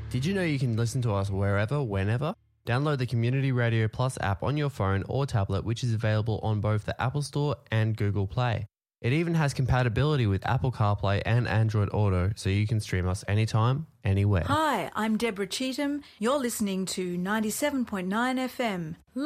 Did you know you can listen to us wherever, whenever? Download the Community Radio Plus app on your phone or tablet, which is available on both the Apple Store and Google Play. It even has compatibility with Apple CarPlay and Android Auto, so you can stream us anytime, anywhere. Hi, I'm Deborah Cheetham. You're listening to 97.9 FM.